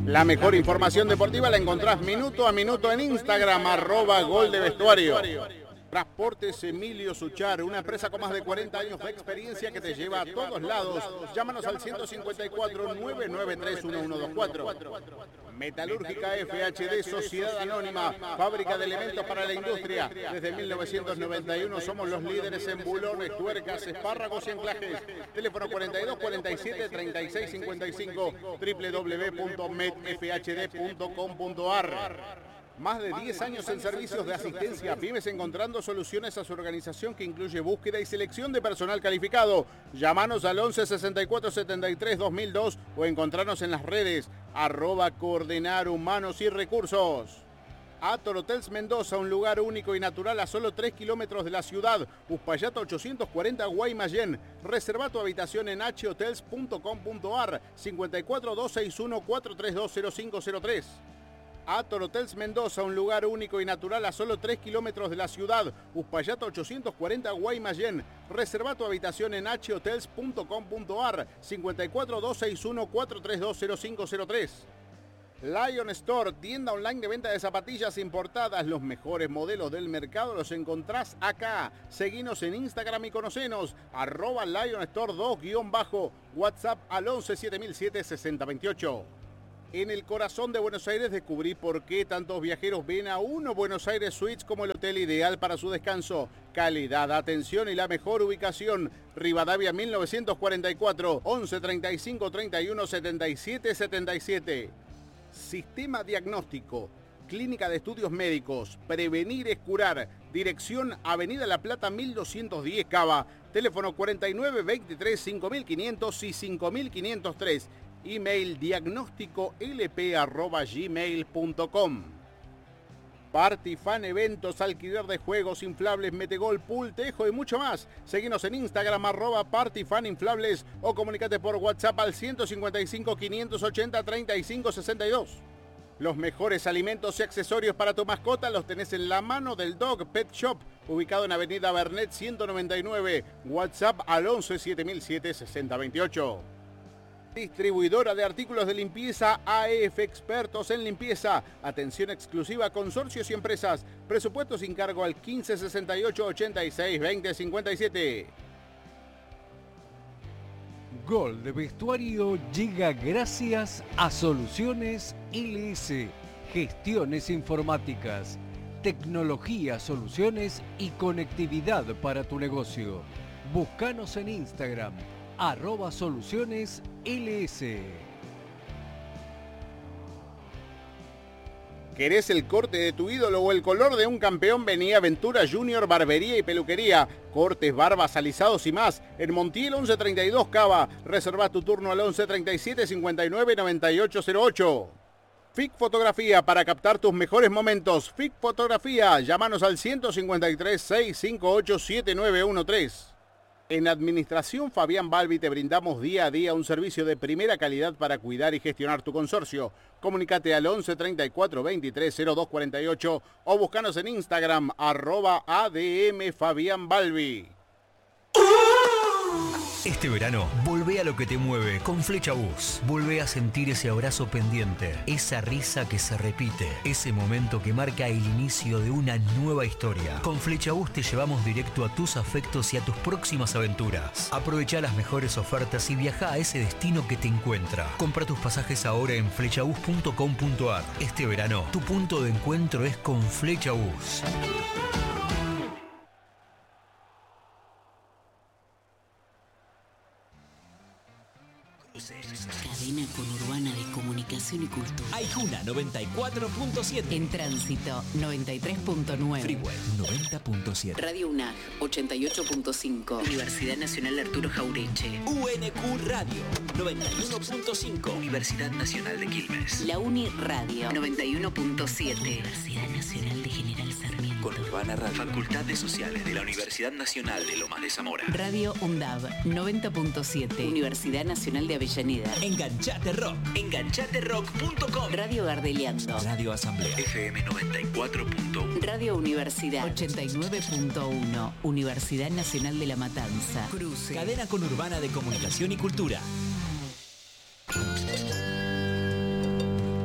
La mejor información deportiva la encontrás minuto a minuto en Instagram, @goldevestuario. Transportes Emilio Suchar, una empresa con más de 40 años de experiencia que te lleva a todos lados. Llámanos al 154-993-1124. Metalúrgica FHD, Sociedad Anónima, fábrica de elementos para la industria. Desde 1991 somos los líderes en bulones, tuercas, espárragos y anclajes. Teléfono 42 47 36 55, www.medfhd.com.ar. Más de 10 años en servicios de asistencia a pymes, encontrando soluciones a su organización que incluye búsqueda y selección de personal calificado. Llámanos al 11 64 73 2002 o encontrarnos en las redes @coordenar humanos y recursos. Ator Hotels Mendoza, un lugar único y natural a solo 3 kilómetros de la ciudad. Uspallata 840 Guaymallén. Reserva tu habitación en hotels.com.ar 54 261 432 0503. Ator Hotels Mendoza, un lugar único y natural a solo 3 kilómetros de la ciudad. Uspallata 840 Guaymallén. Reserva tu habitación en hotels.com.ar 54 261 432 0503. Lion Store, tienda online de venta de zapatillas importadas. Los mejores modelos del mercado los encontrás acá. Seguinos en Instagram y conocenos. @Lion Store 2_ WhatsApp al 11 7007 6028. En el corazón de Buenos Aires descubrí por qué tantos viajeros ven a Uno Buenos Aires Suites como el hotel ideal para su descanso. Calidad, atención y la mejor ubicación. Rivadavia 1944, 11 35 31 77 77. Sistema Diagnóstico, Clínica de Estudios Médicos, Prevenir es Curar. Dirección Avenida La Plata 1210 Cava. Teléfono 49 23 5500 y 5503. Email diagnósticolp@gmail.com. Party Fan Eventos, alquiler de juegos, inflables, metegol, pool, tejo y mucho más. Seguinos en Instagram @partyfaninflables o comunicate por WhatsApp al 155 580 35 62. Los mejores alimentos y accesorios para tu mascota los tenés en la mano del Dog Pet Shop, ubicado en Avenida Bernet 199. WhatsApp al 11 7007 6028. Distribuidora de artículos de limpieza AEF, expertos en limpieza. Atención exclusiva a consorcios y empresas. Presupuesto sin cargo al 15 68 86 20 57. Gol de Vestuario llega gracias a Soluciones LS, gestiones informáticas, tecnología, soluciones y conectividad para tu negocio. Búscanos en Instagram @solucionesls. ¿Querés el corte de tu ídolo o el color de un campeón? Vení a Aventura Junior Barbería y Peluquería. Cortes, barbas, alisados y más. En Montiel 1132 Cava. Reserva tu turno al 11 37 59 98 08. FIC Fotografía, para captar tus mejores momentos. FIC Fotografía. Llámanos al 153 658 7913. En Administración Fabián Balbi te brindamos día a día un servicio de primera calidad para cuidar y gestionar tu consorcio. Comunicate al 11 34 23 02 48 o búscanos en Instagram @ADM Fabián Balbi. Este verano, volvé a lo que te mueve con Flecha Bus. Volvé a sentir ese abrazo pendiente, esa risa que se repite, ese momento que marca el inicio de una nueva historia. Con Flecha Bus te llevamos directo a tus afectos y a tus próximas aventuras. Aprovecha las mejores ofertas y viaja a ese destino que te encuentra. Compra tus pasajes ahora en flechabus.com.ar. Este verano, tu punto de encuentro es con Flecha Bus. Cadena conurbana de comunicación y cultura. Aijuna 94.7. En tránsito 93.9. Freeway 90.7. Radio UNA 88.5. Universidad Nacional Arturo Jaureche. UNQ Radio 91.5. Universidad Nacional de Quilmes. La Uni Radio 91.7. Universidad Nacional de General Sarmiento. Conurbana Radio. Facultad de Sociales de la Universidad Nacional de Lomas de Zamora. Radio UNDAB 90.7. Universidad Nacional de Avellaneda. Enganchate Rock. Enganchaterock.com. Radio Gardeliando. Radio Asamblea. FM 94.1. Radio Universidad 89.1. Universidad Nacional de La Matanza. Cruce. Cadena conurbana de comunicación y cultura.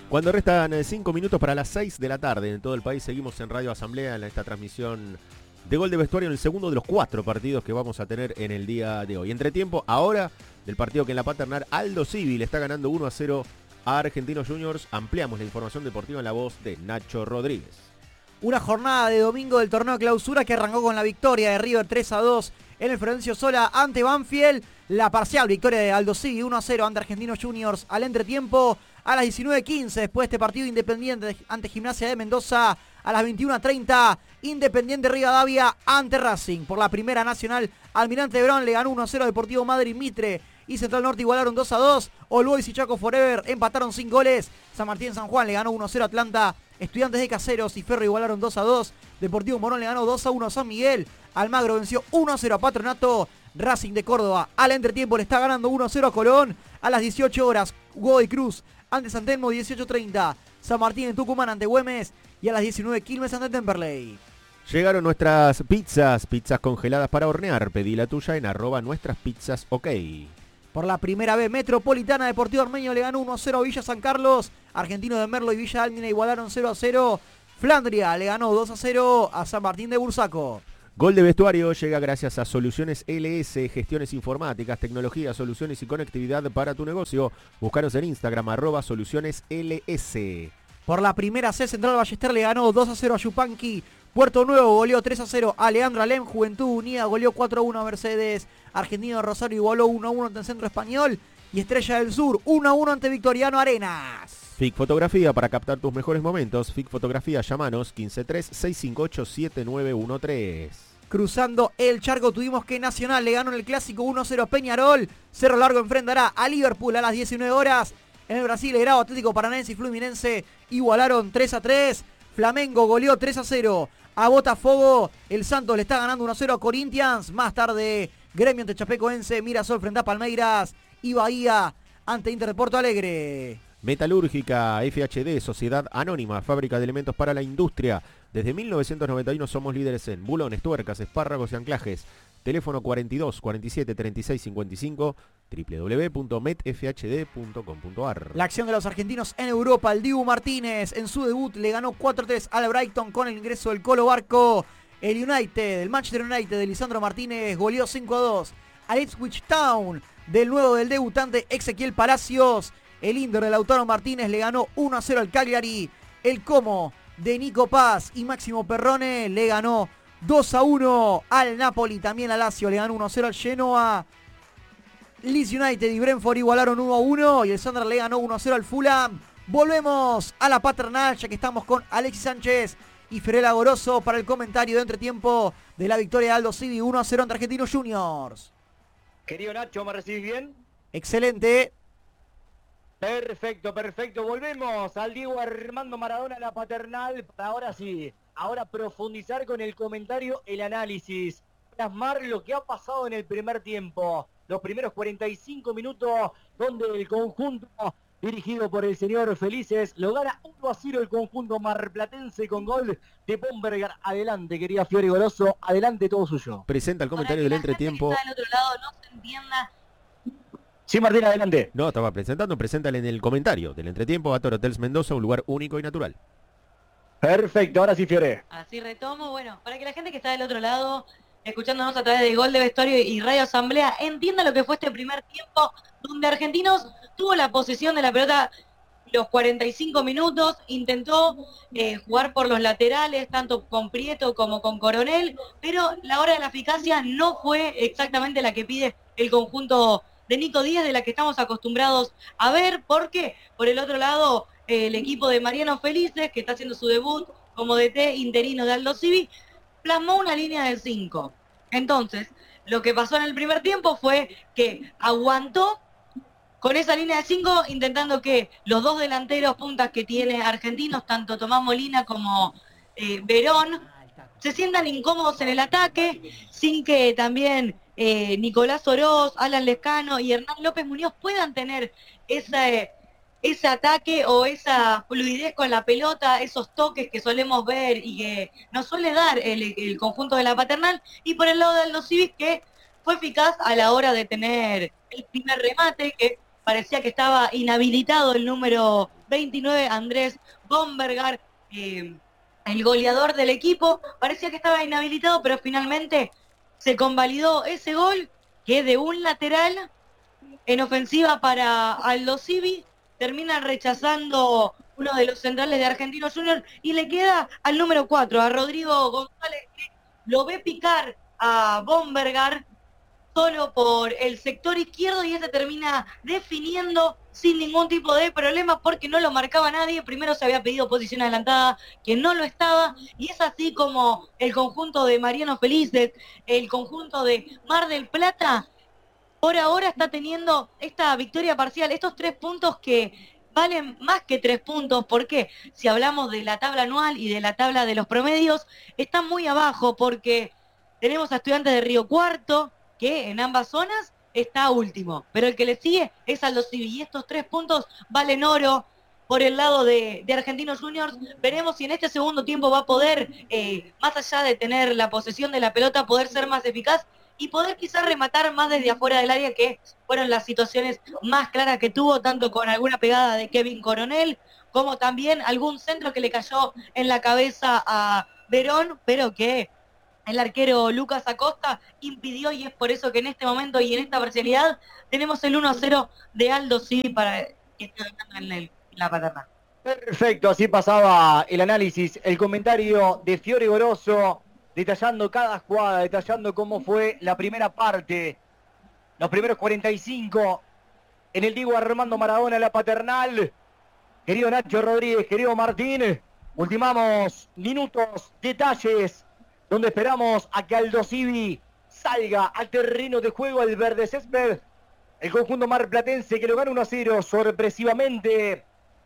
Cuando restan 5 minutos para las 6 de la tarde en todo el país, seguimos en Radio Asamblea en esta transmisión de Gol de Vestuario en el segundo de los 4 partidos que vamos a tener en el día de hoy. Entretiempo ahora del partido que en la Paternal Aldo Civi le está ganando 1-0 a Argentinos Juniors. Ampliamos la información deportiva en la voz de Nacho Rodríguez. Una jornada de domingo del torneo de clausura que arrancó con la victoria de River 3-2 en el Florencio Sola ante Banfield. La parcial victoria de Aldo Civi 1-0 ante Argentinos Juniors al entretiempo. A las 19:15, después de este partido, Independiente ante Gimnasia de Mendoza. A las 21:30, Independiente Rivadavia ante Racing. Por la Primera Nacional, Almirante Brown le ganó 1-0 a Deportivo Madrid. Mitre y Central Norte igualaron 2-2. All Boys y Chaco Forever empataron sin goles. San Martín San Juan le ganó 1-0 a Atlanta. Estudiantes de Caseros y Ferro igualaron 2-2. Deportivo Morón le ganó 2-1 a San Miguel. Almagro venció 1-0 a Patronato. Racing de Córdoba al entretiempo le está ganando 1-0 a Colón. A las 18 horas, Godoy Cruz ante San Telmo, 18:30. San Martín en Tucumán ante Güemes. Y a las 19, Quilmes ante Temperley. Llegaron nuestras pizzas congeladas para hornear. Pedí la tuya en @nuestraspizzas OK. Por la primera vez, Metropolitana Deportivo Armenio le ganó 1-0 a Villa San Carlos. Argentino de Merlo y Villa Álmina igualaron 0-0. Flandria le ganó 2-0 a San Martín de Bursaco. Gol de Vestuario llega gracias a Soluciones LS, gestiones informáticas, tecnología, soluciones y conectividad para tu negocio. Búscanos en Instagram @solucionesls. Por la primera C, Central Ballester le ganó 2-0 a Yupanqui. Puerto Nuevo goleó 3-0 a Leandro Alem. Juventud Unida goleó 4-1 a Mercedes. Argentino de Rosario igualó 1-1 ante el Centro Español. Y Estrella del Sur 1-1 ante Victoriano Arenas. FIC Fotografía para captar tus mejores momentos. FIC Fotografía, llamanos 153-658-7913. Cruzando el charco tuvimos que Nacional le ganó en el Clásico 1-0 a Peñarol. Cerro Largo enfrentará a Liverpool a las 19 horas. En el Brasil, Grau, Atlético Paranaense y Fluminense igualaron 3-3. Flamengo goleó 3-0 a Botafogo. El Santos le está ganando 1-0 a Corinthians. Más tarde, Gremio ante Chapecoense. Mirasol frente a Palmeiras. Y Bahía ante Inter de Porto Alegre. Metalúrgica FHD, Sociedad Anónima, fábrica de elementos para la industria. Desde 1991 somos líderes en bulones, tuercas, espárragos y anclajes. Teléfono 42 47 36 55, www.metfhd.com.ar. La acción de los argentinos en Europa. El Dibu Martínez en su debut le ganó 4-3 al Brighton con el ingreso del Colo Barco. El Manchester United de Lisandro Martínez goleó 5-2 al Ipswich Town del debutante Ezequiel Palacios. El Inter de Lautaro Martínez le ganó 1-0 al Cagliari. El Como de Nico Paz y Máximo Perrone le ganó 2-1 al Napoli. También al Lazio le ganó 1-0 al Genoa. Leeds United y Brentford igualaron 1-1 y el Sunderland le ganó 1-0 al Fulham. Volvemos a la Paternal ya que estamos con Alexis Sánchez y Fiorella Goroso para el comentario de entretiempo de la victoria de Aldo Civi 1-0 ante Argentinos Juniors. Querido Nacho, ¿me recibís bien? Excelente. Perfecto. Volvemos al Diego Armando Maradona, la Paternal, para ahora profundizar con el comentario, el análisis, plasmar lo que ha pasado en el primer tiempo, los primeros 45 minutos, donde el conjunto dirigido por el señor Felices lo gana 1-0 el conjunto marplatense con gol de Bomberger. Adelante, querida Fiore Goloso, adelante, todo suyo. Presenta el comentario del entretiempo. Para que la gente que está del otro lado no se entienda. Sí, Martín, adelante. No, estaba preséntale en el comentario del entretiempo a Toro Hotels Mendoza, un lugar único y natural. Perfecto, ahora sí, Fiore. Así retomo, bueno, para que la gente que está del otro lado, escuchándonos a través de Gol de Vestuario y Radio Asamblea, entienda lo que fue este primer tiempo, donde Argentinos tuvo la posesión de la pelota los 45 minutos, intentó jugar por los laterales, tanto con Prieto como con Coronel, pero la hora de la eficacia no fue exactamente la que pide el conjunto de Nico Díaz, de la que estamos acostumbrados a ver. ¿Por qué? Por el otro lado, el equipo de Mariano Felices, que está haciendo su debut como DT interino de Aldo Civi, plasmó una línea de 5. Entonces, lo que pasó en el primer tiempo fue que aguantó con esa línea de 5, intentando que los dos delanteros puntas que tiene Argentinos, tanto Tomás Molina como Verón, se sientan incómodos en el ataque, sin que también Nicolás Oroz, Alan Lescano y Hernán López Muñoz puedan tener ese ataque o esa fluidez con la pelota, esos toques que solemos ver y que nos suele dar el conjunto de la Paternal. Y por el lado de Aldo Civi, que fue eficaz a la hora de tener el primer remate, que parecía que estaba inhabilitado el número 29, Andrés Bombergar, el goleador del equipo. Parecía que estaba inhabilitado, pero finalmente se convalidó ese gol, que de un lateral en ofensiva para Aldo Civi termina rechazando uno de los centrales de Argentinos Juniors y le queda al número 4, a Rodrigo González, que lo ve picar a Bombergar solo por el sector izquierdo y este termina definiendo sin ningún tipo de problema porque no lo marcaba nadie. Primero se había pedido posición adelantada, que no lo estaba, y es así como el conjunto de Mariano Felices, el conjunto de Mar del Plata, por ahora está teniendo esta victoria parcial, estos 3 puntos que valen más que 3 puntos, porque si hablamos de la tabla anual y de la tabla de los promedios, están muy abajo, porque tenemos a Estudiantes de Río Cuarto, que en ambas zonas está último, pero el que le sigue es Aldo Civi, y estos 3 puntos valen oro por el lado de Argentinos Juniors. Veremos si en este segundo tiempo va a poder, más allá de tener la posesión de la pelota, poder ser más eficaz y poder quizás rematar más desde afuera del área, que fueron las situaciones más claras que tuvo, tanto con alguna pegada de Kevin Coronel, como también algún centro que le cayó en la cabeza a Verón, pero que el arquero Lucas Acosta impidió, y es por eso que en este momento y en esta parcialidad tenemos el 1-0 de Aldo Civi para que esté ganando en la Paternal. Perfecto, así pasaba el análisis, el comentario de Fiore Goroso, detallando cada jugada, detallando cómo fue la primera parte, los primeros 45 en el Diego Armando Maradona, la Paternal. Querido Nacho Rodríguez, querido Martín, ultimamos minutos, detalles, donde esperamos a que Aldo Civi salga al terreno de juego, al verde césped. El conjunto marplatense que lo gana 1-0 sorpresivamente.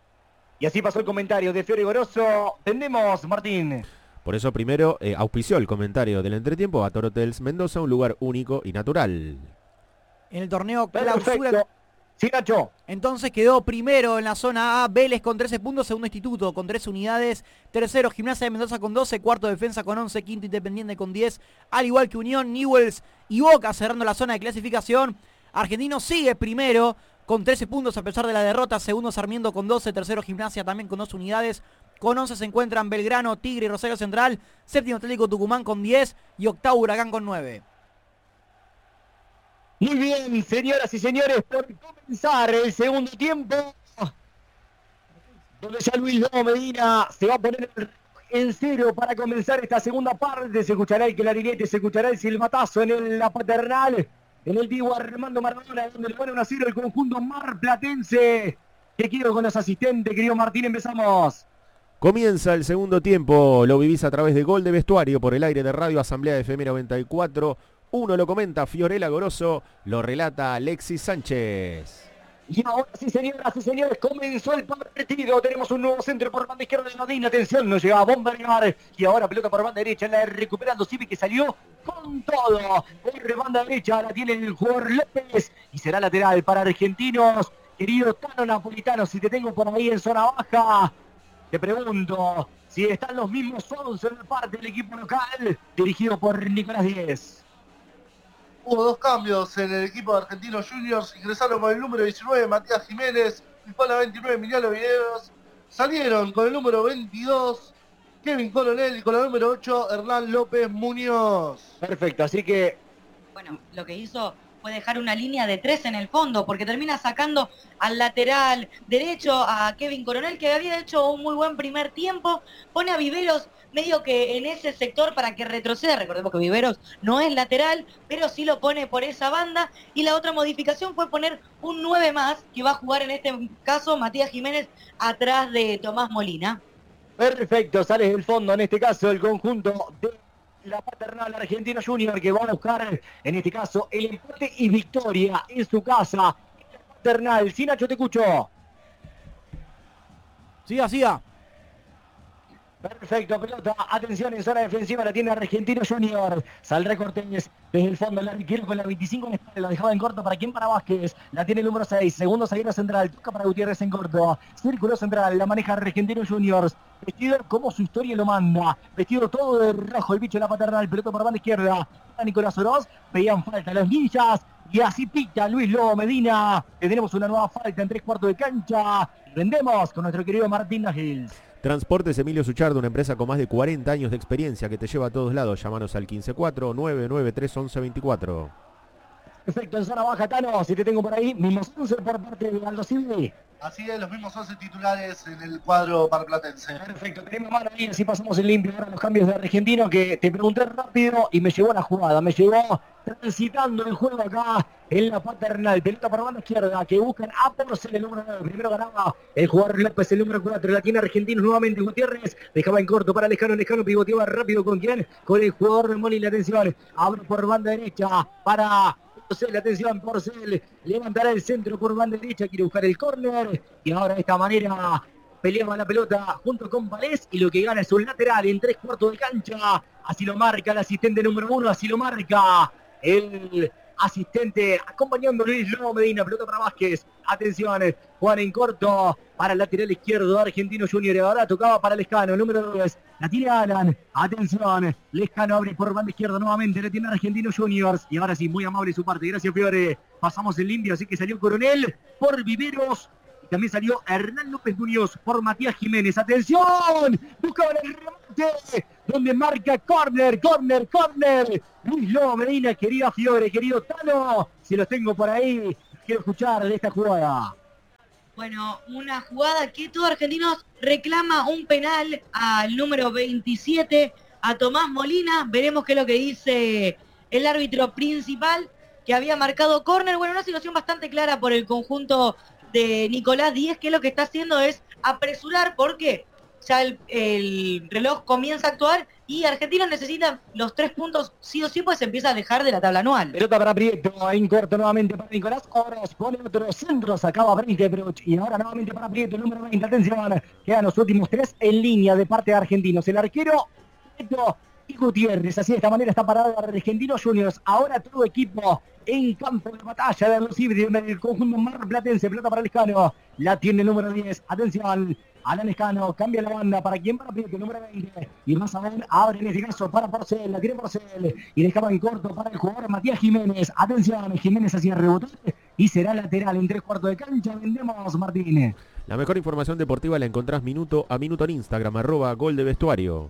Y así pasó el comentario de Fiore Goroso. Tendemos, Martín. Por eso primero auspició el comentario del entretiempo a Torotels Mendoza, un lugar único y natural. En el torneo clausura. Sí, Nacho. Entonces quedó primero en la zona A Vélez con 13 puntos, segundo Instituto con 3 unidades, tercero Gimnasia de Mendoza con 12, cuarto Defensa con 11, quinto Independiente con 10, al igual que Unión, Newell's y Boca cerrando la zona de clasificación. Argentino sigue primero con 13 puntos a pesar de la derrota, segundo Sarmiento con 12, tercero Gimnasia también con 2 unidades, con 11 se encuentran Belgrano, Tigre y Rosario Central, séptimo Atlético Tucumán con 10 y octavo Huracán con 9. Muy bien, señoras y señores, por comenzar el segundo tiempo, donde ya Luis Lobo Medina se va a poner en cero para comenzar esta segunda parte. Se escuchará el clarinete, se escuchará el silbatazo en la Paternal, en el Diego Armando Maradona, donde le pone 1-0 el conjunto marplatense. Te quiero con los asistentes, querido Martín, empezamos. Comienza el segundo tiempo, lo vivís a través de Gol de Vestuario por el aire de Radio Asamblea de FM 94. Uno lo comenta Fiorella Goroso, lo relata Alexis Sánchez. Y ahora sí, señoras y señores, comenzó el partido. Tenemos un nuevo centro por banda izquierda de Medina. Atención, nos llega a Bombergar. Y ahora pelota por banda derecha, la recuperando Civi, que salió con todo. Por banda derecha la tiene el jugador López. Y será lateral para Argentinos. Querido Tano Napolitano, si te tengo por ahí en zona baja, te pregunto si están los mismos 11 en la parte del equipo local, dirigido por Nicolás Díez. Hubo 2 cambios en el equipo de Argentinos Juniors. Ingresaron con el número 19 Matías Jiménez y con la 29 Emiliano Videos. Salieron con el número 22 Kevin Coronel y con la número 8 Hernán López Muñoz. Perfecto, así que... Bueno, lo que hizo fue dejar una línea de 3 en el fondo, porque termina sacando al lateral derecho a Kevin Coronel, que había hecho un muy buen primer tiempo. Pone a Viveros medio que en ese sector para que retroceda. Recordemos que Viveros no es lateral, pero sí lo pone por esa banda. Y la otra modificación fue poner un 9 más, que va a jugar en este caso Matías Jiménez atrás de Tomás Molina. Perfecto, sale del fondo en este caso el conjunto de la Paternal Argentino Junior, que va a buscar en este caso el empate y victoria en su casa. Paternal, sí, Nacho, te escucho. Siga. Perfecto, pelota, atención en zona defensiva, la tiene Argentino Junior. Saldrá Cortés desde el fondo, el arquero con la 25 en espalda, la dejaba en corto. ¿Para quién? Para Vázquez, la tiene el número 6, segundo zaguero central, toca para Gutiérrez en corto. Círculo central, la maneja Argentino Juniors, vestido como su historia lo manda, vestido todo de rojo el bicho de la Paternal, pelota por banda izquierda, a Nicolás Oroz, pedían falta los ninjas. Y así pita Luis Lobo Medina. Tenemos una nueva falta en 3/4 de cancha. Vendemos con nuestro querido Martín Hills. Transportes Emilio Suchardo, una empresa con más de 40 años de experiencia que te lleva a todos lados. Llámanos al 154-993-1124. Perfecto, en zona baja, Tano, si te tengo por ahí, mismos 11 por parte de Aldo Civi. Así es, los mismos 11 titulares en el cuadro marplatense. Perfecto, tenemos mano ahí, así pasamos en limpio ahora los cambios de Argentino, que te pregunté rápido y me llegó a la jugada, me llegó transitando el juego acá en la Paternal. Pelota para banda izquierda, que buscan a Porcel, el número 9. Primero ganaba el jugador López, el número 4. La tiene Argentino nuevamente, Gutiérrez. Dejaba en corto para Lescano, Lescano pivoteaba rápido con quién, con el jugador de Moli. La atención, abre por banda derecha para Porcel, atención, Porcel. Levantará el centro por banda derecha, quiere buscar el córner. Y ahora de esta manera peleaba la pelota junto con Valés y lo que gana es un lateral en 3/4 de cancha. Así lo marca el asistente número 1, así lo marca el asistente acompañando a Luis Lobo Medina. Pelota para Vázquez, atención, Juan en corto para el lateral izquierdo de Argentino Junior. Ahora tocaba para Lescano, número 2, la tiene Alan, atención, Lescano abre por banda izquierda nuevamente, la tiene Argentino Juniors. Y ahora sí, muy amable su parte, gracias Fiore. Pasamos el limpio, así que salió Coronel por Viveros. También salió Hernán López Muñoz por Matías Jiménez. ¡Atención! Buscaban el remate, donde marca córner. Luis Lobo Medina, querido Fiore, querido Tano, si los tengo por ahí, quiero escuchar de esta jugada. Bueno, una jugada que todo Argentinos reclama un penal al número 27, a Tomás Molina. Veremos qué es lo que dice el árbitro principal, que había marcado córner. Bueno, una situación bastante clara por el conjunto de Nicolás Díez, que lo que está haciendo es apresurar, porque ya el reloj comienza a actuar y Argentinos necesita los 3 puntos sí o sí, pues se empieza a alejar de la tabla anual. Pelota para Prieto, en corto nuevamente para Nicolás Oros, pone otro centro, sacaba Brintebroch y ahora nuevamente para Prieto, el número 20, atención, quedan los últimos 3 en línea de parte de Argentinos, el arquero Prieto y Gutiérrez. Así de esta manera está parado Argentinos Juniors. Ahora todo equipo en campo de batalla de los híbridos del conjunto marplatense. Pelota para Lescano, la tiene el número 10, atención, Alan Lescano, cambia la banda, ¿para quién? Para Prieto, número 20, y más aún abre en este caso para Porcel, la tiene Porcel, y dejaba en corto para el jugador Matías Jiménez. Atención, Jiménez hacía rebotar y será lateral en 3/4 de cancha. Vendemos, Martínez. La mejor información deportiva la encontrás minuto a minuto en Instagram, @goldevestuario.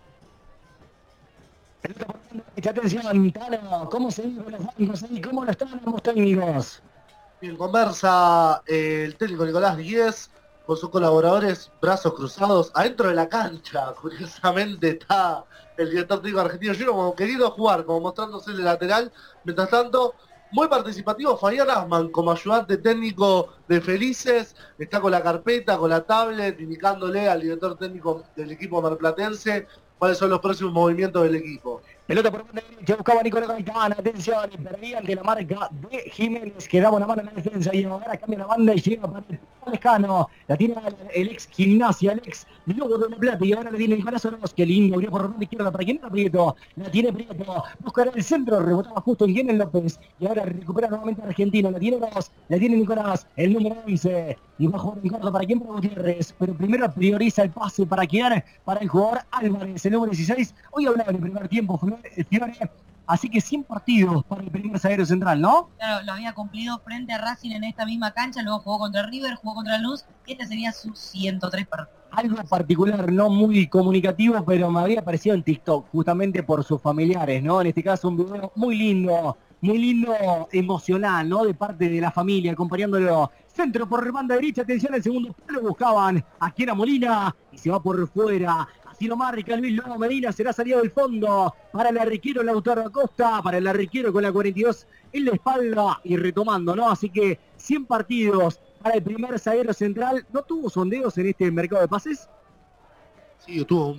Atención, Tano, ¿cómo se vive los bancos ahí? ¿Cómo lo están ambos técnicos? Bien, conversa el técnico Nicolás Díez con sus colaboradores, brazos cruzados, adentro de la cancha. Curiosamente está el director técnico argentino Junior como queriendo jugar, como mostrándose el lateral. Mientras tanto, muy participativo Fabián Asman como ayudante técnico de Felices. Está con la carpeta, con la tablet, indicándole al director técnico del equipo marplatense cuáles son los próximos movimientos del equipo. Pelota por banda derecha, buscaba Nicolás Gaitán, atención, y perdía ante la marca de Jiménez, que daba una mano en la defensa, y ahora cambia la banda y llega para el Lescano, la tiene el ex Gimnasia, el ex Lobo de la Plata, y ahora le tiene Nicolás Oroz, que lindo, abrió por banda izquierda, para quien era Prieto, la tiene Prieto, buscará el centro, rebotaba justo en Kenneth López, y ahora recupera nuevamente Argentino, la tiene Oroz, la tiene Nicolás, el número 11, y va a jugar en corto para quien, para Gutiérrez, pero primero prioriza el pase para quedar para el jugador Álvarez, el número 16, hoy hablaba en el primer tiempo, Fiore, así que 100 partidos para el primer zaguero central, ¿no? Claro, lo había cumplido frente a Racing en esta misma cancha, luego jugó contra River, jugó contra Lanús, y este sería sus 103 partidos. Algo particular, no muy comunicativo, pero me había aparecido en TikTok, justamente por sus familiares, ¿no? En este caso un video muy lindo, emocional, ¿no? De parte de la familia, acompañándolo. Centro por banda derecha, atención al segundo palo, buscaban aquí era Molina, y se va por fuera. Así lo marca Luis Lobo Medina, será salida del fondo para el arquero Lautaro Acosta, para el arquero con la 42 en la espalda y retomando, ¿no? Así que 100 partidos para el primer zaguero central. ¿No tuvo sondeos en este mercado de pases? Sí, tuvo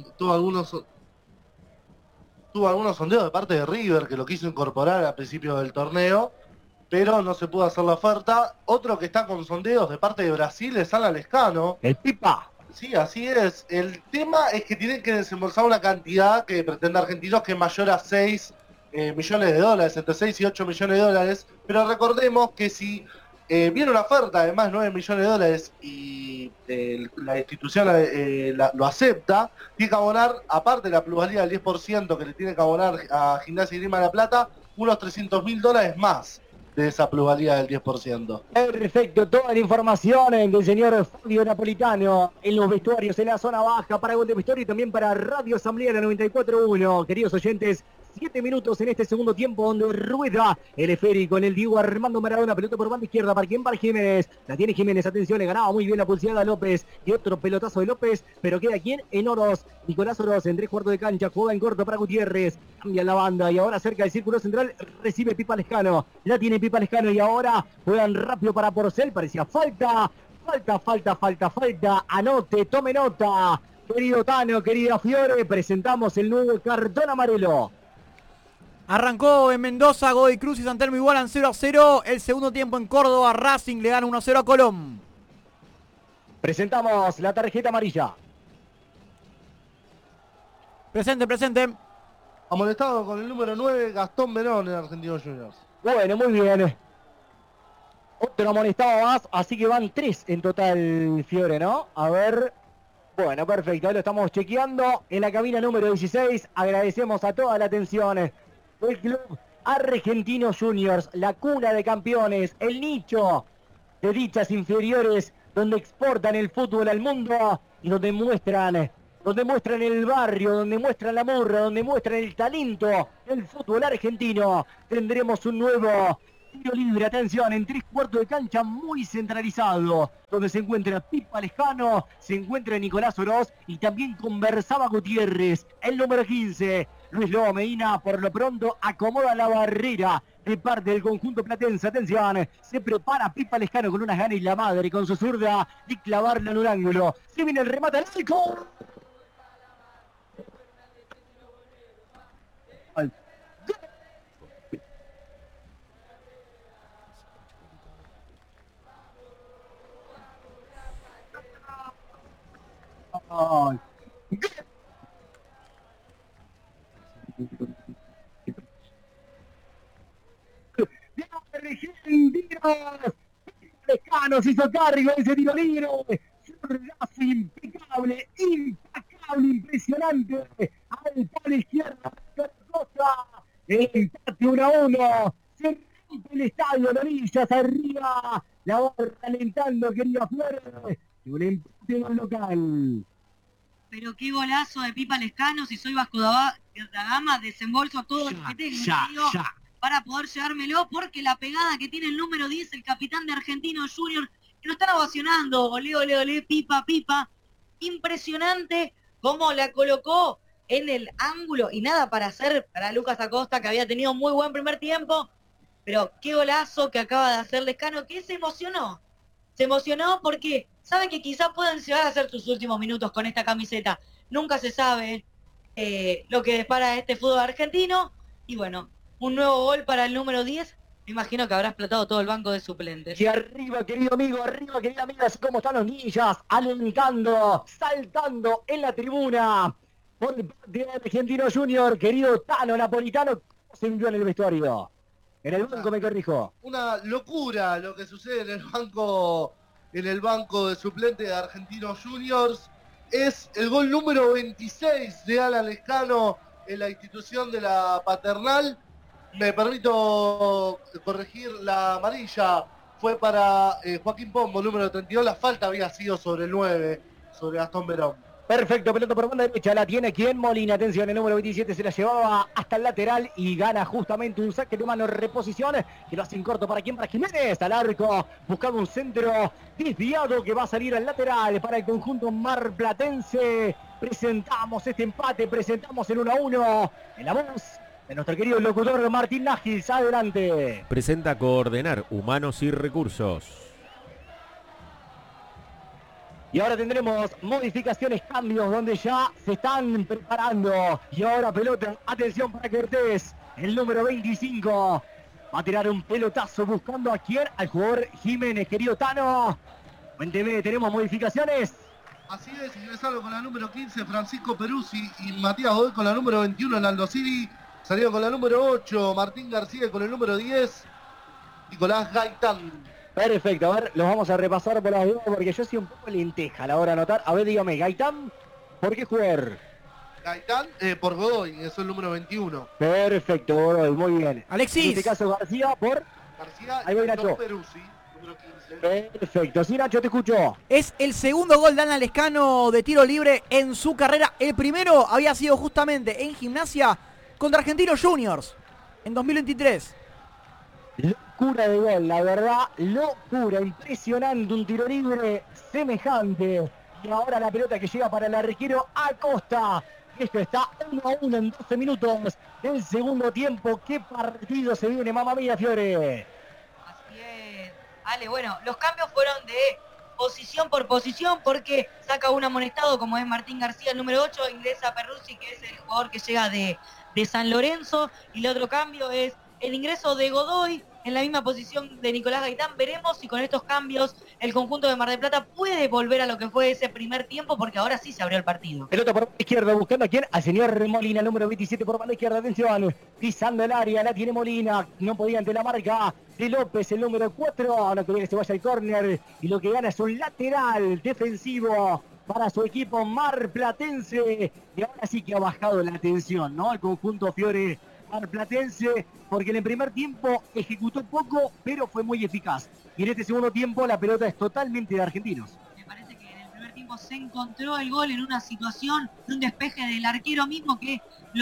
algunos sondeos de parte de River, que lo quiso incorporar al principio del torneo, pero no se pudo hacer la oferta. Otro que está con sondeos de parte de Brasil es Alan Lescano. El Pipa. Sí, así es. El tema es que tienen que desembolsar una cantidad que pretende Argentinos que es mayor a 6 millones de dólares, entre 6 y 8 millones de dólares. Pero recordemos que si viene una oferta de más de 9 millones de dólares y la institución lo acepta, tiene que abonar, aparte de la plusvalía del 10% que le tiene que abonar a Gimnasia y Grima de la Plata, unos $300.000 más. de esa plusvalía del 10%. Perfecto, toda la información del señor Fabio Napolitano en los vestuarios, en la zona baja, para Gol de Vestuario y también para Radio Asamblea la 94.1. Queridos oyentes, 7 minutos en este segundo tiempo donde rueda el esférico en el Diego Armando Maradona, pelota por banda izquierda, ¿para quién? Para Jiménez, la tiene Jiménez, atención, le ganaba muy bien la pulseada López, y otro pelotazo de López, pero queda ¿quién? En Oroz, Nicolás Oroz, en 3 cuartos de cancha, juega en corto para Gutiérrez, cambia la banda, y ahora cerca del círculo central, recibe Pipa Lescano, la tiene Pipa Lescano, y ahora juegan rápido para Porcel, parecía falta, anote, tome nota, querido Tano, querida Fiore, presentamos el nuevo cartón amarelo. Arrancó en Mendoza, Godoy Cruz y San Telmo igualan 0-0. El segundo tiempo en Córdoba, Racing le gana 1-0 a Colón. Presentamos la tarjeta amarilla. Presente. Amonestado con el número 9, Gastón Verón en Argentinos Juniors. Bueno, muy bien. Otro amonestado más, así que van 3 en total, Fiore, ¿no? A ver. Bueno, perfecto, ahí lo estamos chequeando en la cabina número 16. Agradecemos a toda la atención. El club Argentinos Juniors, la cuna de campeones, el nicho de dichas inferiores donde exportan el fútbol al mundo y donde muestran el barrio, donde muestran la murra, donde muestran el talento del fútbol argentino. Tendremos un nuevo tiro libre, atención, en 3 cuartos de cancha muy centralizado, donde se encuentra Pipa Lescano, se encuentra Nicolás Oroz y también conversaba Gutiérrez, el número 15. Luis Lobo Medina por lo pronto acomoda la barrera de parte del conjunto platense. Atención, se prepara Pipa Lescano con unas ganas y la madre con su zurda de clavarla en un ángulo. Se viene el remate al arco. Lescano se hizo cargo de ese tiro libre. Impecable, impresionante. Al palo izquierdo, el empate 1-1. Se rompe el estadio, Lonillas arriba. La va alentando, querida Flores. Y un empate en el local. Pero qué golazo de Pipa Lescano, si soy Vasco da Gama, desembolso todo lo que tengo para poder llevármelo, porque la pegada que tiene el número 10, el capitán de Argentinos Juniors, que lo están ovacionando, olé, Pipa, impresionante cómo la colocó en el ángulo, y nada para hacer para Lucas Acosta, que había tenido muy buen primer tiempo, pero qué golazo que acaba de hacer Lescano, que se emocionó porque sabe que quizás puedan llegar a hacer sus últimos minutos con esta camiseta. Nunca se sabe lo que depara este fútbol argentino. Y bueno, un nuevo gol para el número 10. Me imagino que habrá explotado todo el banco de suplentes. Y arriba, querido amigo, arriba, querida amiga, así como están los ninjas, alentando, saltando en la tribuna. Por parte de Argentino Junior, querido Tano Napolitano, ¿cómo se envió en el vestuario? En el banco, me corrijo. Una locura lo que sucede en el banco de suplentes de Argentinos Juniors. Es el gol número 26 de Alan Lescano en la institución de la Paternal. Me permito corregir, la amarilla fue para Joaquín Pombo, número 32. La falta había sido sobre el 9, sobre Gastón Verón. Perfecto, pelota por banda derecha, la tiene quien Molina, atención, el número 27 se la llevaba hasta el lateral y gana justamente un saque de mano, reposición, que lo hace en corto para quien, para Jiménez, al arco, buscando un centro desviado que va a salir al lateral para el conjunto marplatense. Presentamos este empate, presentamos el 1-1 en la voz de nuestro querido locutor Martín Nájils. Adelante. Presenta Coordenar Humanos y Recursos. Y ahora tendremos modificaciones, cambios, donde ya se están preparando. Y ahora pelota, atención para Cortés, el número 25. Va a tirar un pelotazo buscando a quién, al jugador Jiménez, querido Tano. Cuénteme, ¿tenemos modificaciones? Así es, ingresaron con la número 15 Francisco Peruzzi y Matías Godoy con la número 21 Naldo Siri. Salieron con la número 8 Martín García con el número 10 Nicolás Gaitán. Perfecto, a ver, los vamos a repasar por las dudas porque yo soy un poco lenteja a la hora de anotar. A ver, dígame, Gaitán, ¿por qué jugar? Gaitán por Godoy, eso es el número 21. Perfecto, Godoy, muy bien. Alexis. En este caso García por García Ahí voy, y Nacho. Peruzzi, número 15. Perfecto, sí, Nacho, te escucho. Es el segundo gol de Alan Lescano de tiro libre en su carrera. El primero había sido justamente en Gimnasia contra Argentinos Juniors en 2023. Locura de gol, la verdad, locura, impresionante, un tiro libre semejante. Y ahora la pelota que llega para el arquero Acosta. Esto está 1-1 en 12 minutos del segundo tiempo. ¿Qué partido se viene, mamá mía, Fiore? Así es. Ale, bueno, los cambios fueron de posición por posición porque saca un amonestado como es Martín García, el número 8, ingresa Peruzzi, que es el jugador que llega de San Lorenzo, y el otro cambio es el ingreso de Godoy en la misma posición de Nicolás Gaitán. Veremos si con estos cambios el conjunto de Mar del Plata puede volver a lo que fue ese primer tiempo, porque ahora sí se abrió el partido. Pelota por banda izquierda, buscando a quién, al señor Molina, número 27 por banda izquierda, atención, pisando el área, la tiene Molina, no podía ante la marca de López, el número 4, ahora que viene se vaya al córner, y lo que gana es un lateral defensivo para su equipo marplatense, y ahora sí que ha bajado la tensión, ¿no? El conjunto Fiore marplatense, porque en el primer tiempo ejecutó poco, pero fue muy eficaz. Y en este segundo tiempo la pelota es totalmente de Argentinos. Me parece que en el primer tiempo se encontró el gol en una situación de un despeje del arquero mismo que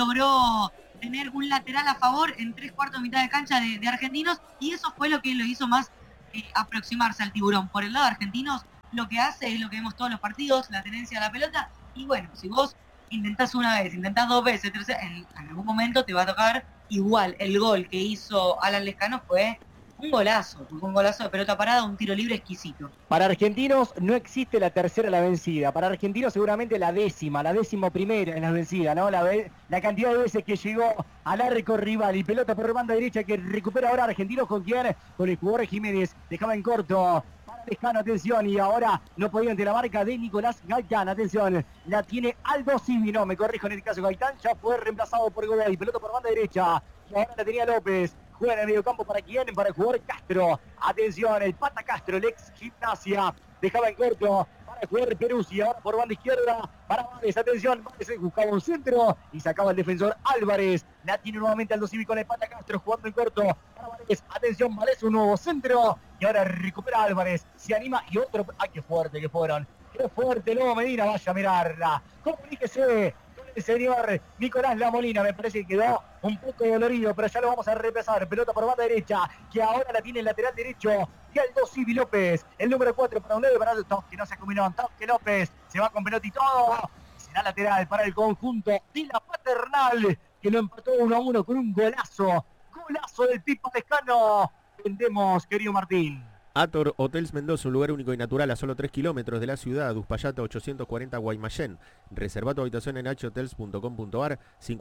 logró tener un lateral a favor en 3/4 mitad de cancha de Argentinos, y eso fue lo que lo hizo más aproximarse al tiburón. Por el lado de Argentinos, lo que hace es lo que vemos todos los partidos, la tenencia de la pelota, y bueno, si vos intentás una vez, intentás dos veces, tercera, en algún momento te va a tocar igual. El gol que hizo Alan Lescano fue un golazo de pelota parada, un tiro libre exquisito. Para Argentinos no existe la tercera la vencida, para Argentinos seguramente la décimo primera en la vencida, ¿no? La cantidad de veces que llegó al arco rival y pelota por banda derecha que recupera ahora Argentinos, ¿con quién? Con el jugador Jiménez, dejaba en corto. Lescano, atención, y ahora no podía ante la marca de Nicolás Gaitán, atención, la tiene Aldo Civi, no, me corrijo en el caso Gaitán, ya fue reemplazado por Godoy, pelota por banda derecha, y ahora la tenía López, juega en el mediocampo para quién, para el jugador Castro, atención, el Pata Castro, el ex Gimnasia, dejaba en corto para el jugador Peruzzi, ahora por banda izquierda para Vázquez, atención, Vázquez buscaba un centro y sacaba el defensor Álvarez, la tiene nuevamente Aldo Civi con el Pata Castro, jugando en corto para Vázquez, atención, Vázquez, un nuevo centro, y ahora recupera Álvarez, se anima y otro, ¡ay, qué fuerte que fueron! ¡Qué fuerte, Lobo Medina, vaya a mirarla! Comuníquese con el señor Nicolás La Molina, me parece que quedó un poco dolorido, pero ya lo vamos a reemplazar, pelota por banda derecha, que ahora la tiene el lateral derecho, y Aldo Civi López, el número 4 para un lado, para el toque, no se combinó, toque López, se va con pelota y todo, será lateral para el conjunto de la Paternal, que lo empató 1-1 con un golazo del Pipa Lescano. Vendemos, querido Martín. Ator Hotels Mendoza, un lugar único y natural a solo 3 kilómetros de la ciudad, Uspallata 840 Guaymallén. Reserva tu habitación en hotels.com.ar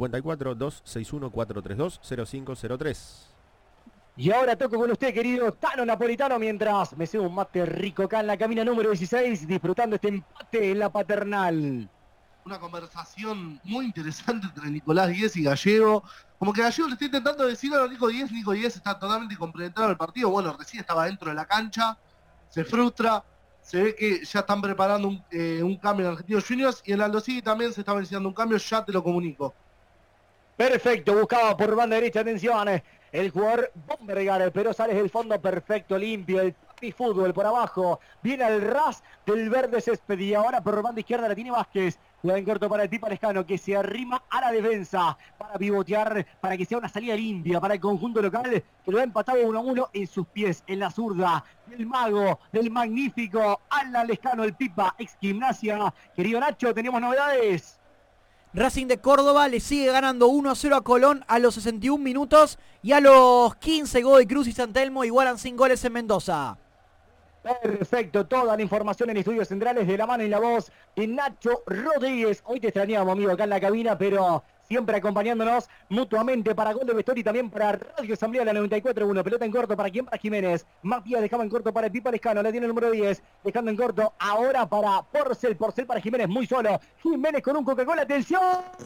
54 261 432 0503. Y ahora toco con usted, querido Tano Napolitano, mientras me cebo un mate rico acá en la cabina número 16, disfrutando este empate en la Paternal. Una conversación muy interesante entre Nicolás Díez y Gallego. Como que Gallego le está intentando decir a Nico Díez está totalmente compenetrado en el partido. Bueno, recién estaba dentro de la cancha, se frustra, se ve que ya están preparando un cambio en Argentinos Juniors, y en Aldo Civi también se está venciendo un cambio, ya te lo comunico. Perfecto, buscaba por banda derecha, atención, el jugador Bombergar, pero sale del fondo perfecto, limpio, el Papi Fútbol por abajo, viene al ras del verde césped, y ahora por banda izquierda la tiene Vázquez, juega en corto para el Pipa Lescano, que se arrima a la defensa para pivotear, para que sea una salida limpia para el conjunto local, que lo ha empatado 1-1 en sus pies, en la zurda del mago, del magnífico Alan Lescano, el Pipa, ex Gimnasia. Querido Nacho, tenemos novedades. Racing de Córdoba le sigue ganando 1-0 a Colón a los 61 minutos, y a los 15 Godoy Cruz y San Telmo igualan sin goles en Mendoza. Perfecto, toda la información en Estudios Centrales, de la mano y la voz de Nacho Rodríguez. Hoy te extrañábamos, amigo, acá en la cabina, pero siempre acompañándonos mutuamente para Gol de Vestuario y también para Radio Asamblea, la 94.1. Pelota en corto, ¿para quién? Para Jiménez. Matías dejaba en corto para el Pipa Lescano, la tiene el número 10, dejando en corto ahora para Porcel para Jiménez, muy solo. Jiménez con un Coca-Cola, atención.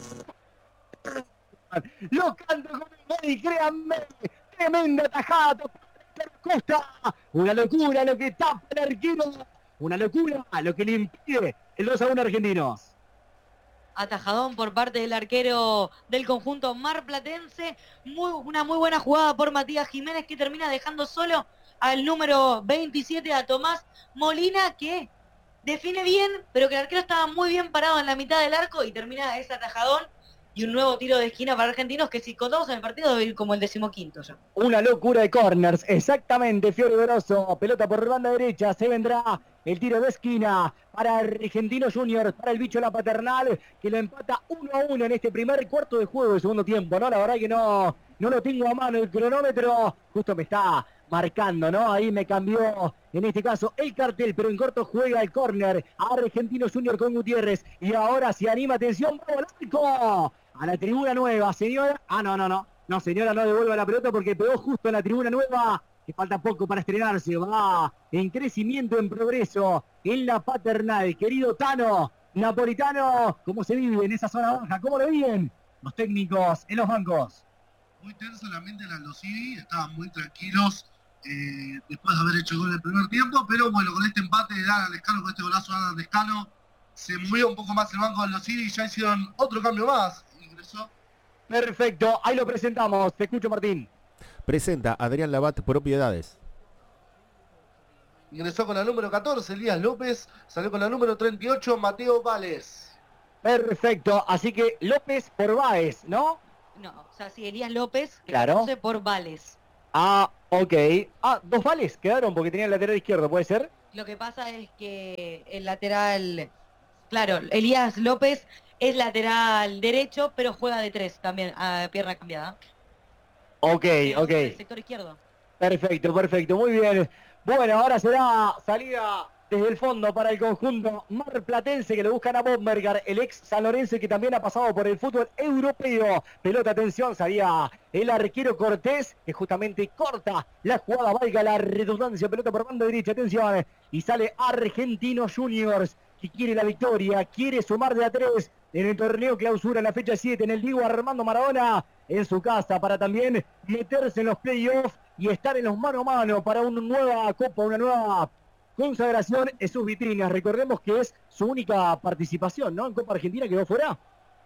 Lo canto con el Medi, créanme. Tremenda tajada. Costa, una locura lo que tapa el arquero, una locura lo que le impide el 2-1 Argentinos. atajadón por parte del arquero del conjunto marplatense. Una muy buena jugada por Matías Jiménez, que termina dejando solo al número 27, a Tomás Molina, que define bien, pero que el arquero estaba muy bien parado en la mitad del arco y termina ese atajadón. Y un nuevo tiro de esquina para Argentinos, que si contamos en el partido debe ir como el 15º ya. Una locura de corners, exactamente, Fiore Grosso, pelota por banda derecha, se vendrá el tiro de esquina para Argentinos Juniors, para el bicho La Paternal, que lo empata 1-1 en este primer cuarto de juego del segundo tiempo, ¿no? La verdad que no lo tengo a mano el cronómetro, justo me está marcando, ¿no? Ahí me cambió, en este caso, el cartel, pero en corto juega el córner a Argentinos Juniors con Gutiérrez, y ahora se anima, atención, ¡vamos al arco! A la tribuna nueva, señora. No, señora, no devuelva la pelota porque pegó justo en la tribuna nueva, que falta poco para estrenarse. Va en crecimiento, en progreso, en La Paternal. Querido Tano, napolitano, ¿cómo se vive en esa zona baja? ¿Cómo lo viven los técnicos en los bancos? Muy tenso la mente de Aldo Civi, estaban muy tranquilos después de haber hecho gol en el primer tiempo, pero bueno, con este empate de Alan Lescano, con este golazo de Alan Lescano, se movió un poco más el banco de Aldo Civi y ya hicieron otro cambio más. Perfecto, ahí lo presentamos. Te escucho, Martín. Presenta Adrián Labat, Propiedades. Ingresó con la número 14, Elías López. Salió con la número 38, Mateo Vales. Perfecto, así que López por Báez, ¿no? No, o sea, sí, Elías López, que claro. conoce por Vales. Ah, ok. Ah, 2 Vales quedaron porque tenía el lateral izquierdo, ¿puede ser? Lo que pasa es que el lateral... Claro, Elías López es lateral derecho, pero juega de 3 también, a pierna cambiada. Ok. El sector izquierdo. Perfecto, muy bien. Bueno, ahora será salida desde el fondo para el conjunto marplatense, que lo buscan a Bomberger, el ex sanlorense que también ha pasado por el fútbol europeo. Pelota, atención, salía el arquero Cortés, que justamente corta la jugada, valga la redundancia, pelota por banda derecha, atención, y sale Argentinos Juniors, que quiere la victoria, quiere sumar de a 3 en el torneo clausura en la fecha 7 en el Diego Armando Maradona en su casa, para también meterse en los playoffs y estar en los mano a mano para una nueva copa, una nueva consagración en sus vitrinas. Recordemos que es su única participación, ¿no? En Copa Argentina quedó fuera.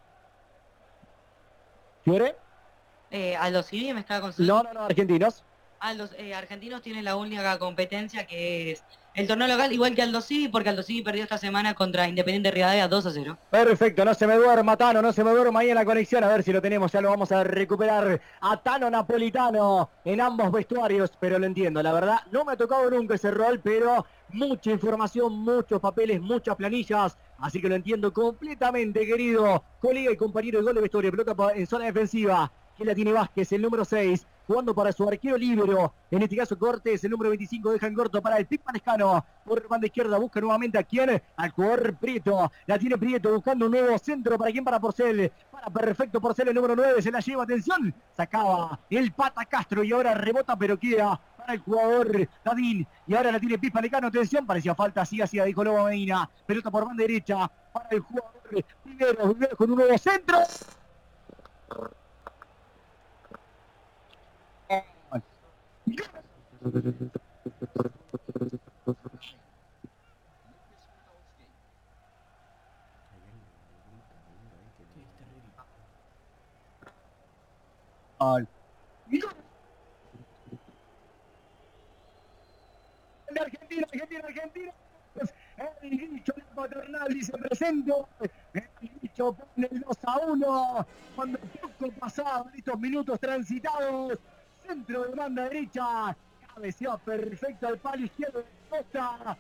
¿Fiore? Aldo Civi me estaba consultando. No, Argentinos. Los Argentinos tienen la única competencia, que es el torneo local, igual que Aldo Civi, porque Aldo Civi perdió esta semana contra Independiente Rivadavia 2-0. Perfecto, no se me duerma Tano, no se me duerma ahí en la conexión, a ver si lo tenemos, ya lo vamos a recuperar a Tano Napolitano en ambos vestuarios, pero lo entiendo, la verdad, no me ha tocado nunca ese rol, pero mucha información, muchos papeles, muchas planillas, así que lo entiendo completamente, querido colega y compañero de Gol de Vestuario. Pelota en zona defensiva, que la tiene Vázquez, el número 6, jugando para su arquero libero, en este caso Cortés, el número 25, deja en corto para el Pipa Lescano, por banda izquierda, busca nuevamente a quién, al jugador Prieto, la tiene Prieto, buscando un nuevo centro, ¿para quién? Para Porcel, para perfecto Porcel, el número 9, se la lleva, atención, sacaba el Pata Castro y ahora rebota, pero queda para el jugador Dadín, y ahora la tiene Pipa Lescano, atención, parecía falta, así hacía, dijo Lobo Medina, pelota por banda derecha, para el jugador Rivero con un nuevo centro. Argentina. El bicho La Paternal dice presento. El bicho pone el 2-1. Cuando poco pasado en estos minutos transitados. Centro de banda derecha. Cabeceó perfecto al palo izquierdo de Costa.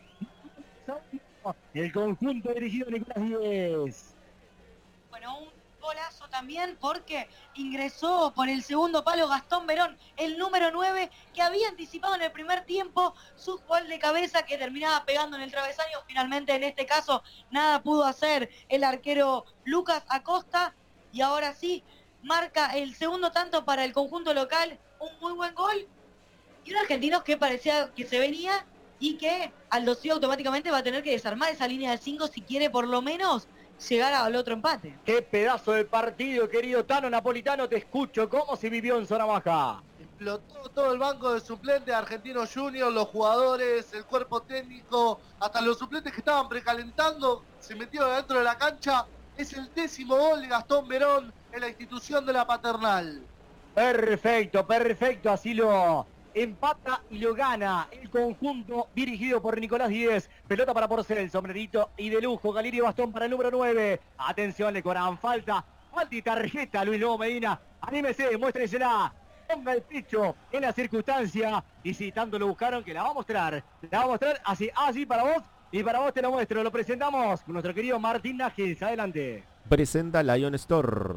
El conjunto dirigido a Nicolás Díez. Bueno, un golazo también porque ingresó por el segundo palo Gastón Verón, el número 9, que había anticipado en el primer tiempo su gol de cabeza que terminaba pegando en el travesaño. Finalmente, en este caso, nada pudo hacer el arquero Lucas Acosta. Y ahora sí, marca el segundo tanto para el conjunto local. Un muy buen gol. Y un Argentinos que parecía que se venía y que Aldo Civi automáticamente va a tener que desarmar esa línea de 5 si quiere por lo menos llegar al otro empate. Qué pedazo de partido, querido Tano Napolitano, te escucho. ¿Cómo se vivió en zona baja? Explotó todo el banco de suplentes de Argentinos Juniors, los jugadores, el cuerpo técnico, hasta los suplentes que estaban precalentando, se metieron dentro de la cancha. Es el 10º gol de Gastón Verón en la institución de la Paternal. Perfecto, perfecto. Así lo empata y lo gana el conjunto dirigido por Nicolás Díez. Pelota para Porcel, sombrerito y de lujo. Galirio Bastón para el número 9. Atención, le cobran falta y tarjeta. Luis Lobo Medina, anímese, muéstresela. Ponga el pecho en la circunstancia. Y si tanto lo buscaron, que la va a mostrar. La va a mostrar así, para vos. Y para vos te lo muestro. Lo presentamos con nuestro querido Martín Nájez. Adelante. Presenta Lion Store.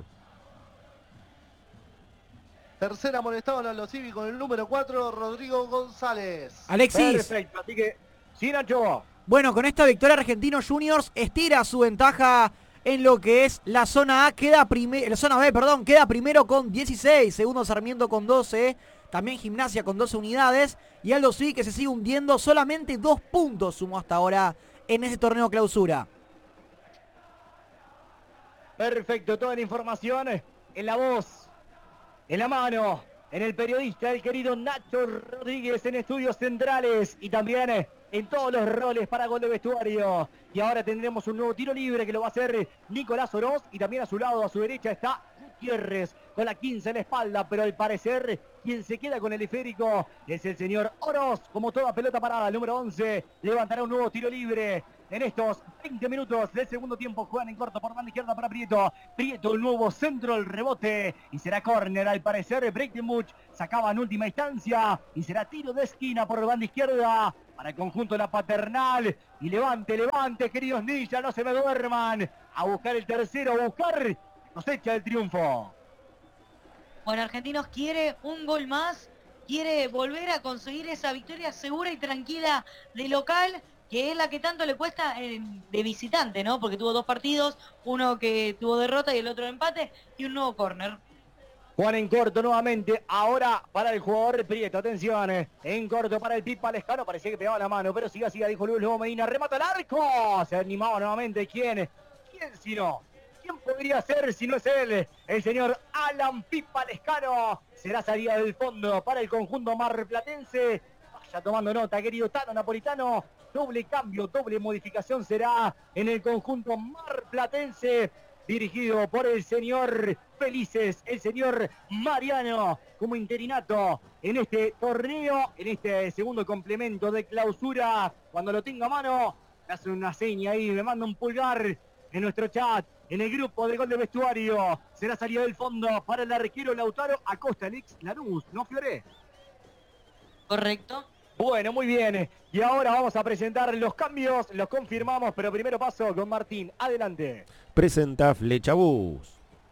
Tercera amonestado en Aldo Civi con el número 4, Rodrigo González. Alexis. Perfecto, así que, sí, Nacho. Bueno, con esta victoria Argentinos Juniors estira su ventaja en lo que es la zona A. La zona B, perdón, queda primero con 16. Segundo Sarmiento con 12. También Gimnasia con 12 unidades. Y Aldo Civi que se sigue hundiendo. Solamente 2 puntos sumó hasta ahora en ese torneo clausura. Perfecto, toda la información en la voz, en la mano, en el periodista, el querido Nacho Rodríguez en Estudios Centrales y también en todos los roles para Gol de Vestuario. Y ahora tendremos un nuevo tiro libre que lo va a hacer Nicolás Oroz y también a su lado, a su derecha está Gutiérrez con la 15 en la espalda, pero al parecer quien se queda con el esférico es el señor Oroz. Como toda pelota parada, el número 11 levantará un nuevo tiro libre. En estos 20 minutos del segundo tiempo juegan en corto por banda izquierda para Prieto. Prieto, el nuevo centro, el rebote. Y será córner, al parecer. Breitenbuch sacaba en última instancia. Y será tiro de esquina por banda izquierda para el conjunto de la Paternal. Y levante, queridos ninjas, no se me duerman. A buscar el tercero, a buscar cosecha del triunfo. Bueno, Argentinos quiere un gol más. Quiere volver a conseguir esa victoria segura y tranquila de local, que es la que tanto le cuesta de visitante, ¿no? Porque tuvo 2 partidos, uno que tuvo derrota y el otro empate, y un nuevo córner. Juan en corto nuevamente, ahora para el jugador Prieto, atención, en corto para el Pipa Lescano, parecía que pegaba la mano, pero siga, dijo Luis Lobo Medina, remata el arco, se animaba nuevamente, ¿quién si no? ¿Quién podría ser si no es él? El señor Alan Pipa Lescano, será salida del fondo para el conjunto marplatense. Vaya tomando nota, querido Tano Napolitano. Doble cambio, doble modificación será en el conjunto marplatense, dirigido por el señor Felices, el señor Mariano, como interinato en este torneo, en este segundo complemento de clausura. Cuando lo tenga a mano, me hace una seña ahí, me manda un pulgar en nuestro chat, en el grupo de Gol de Vestuario. Será salida del fondo para el arquero Lautaro Acosta, el ex Lanús, ¿no, Fiore? Correcto. Bueno, muy bien. Y ahora vamos a presentar los cambios, los confirmamos, pero primero paso con Martín. Adelante. Presenta Flechabús.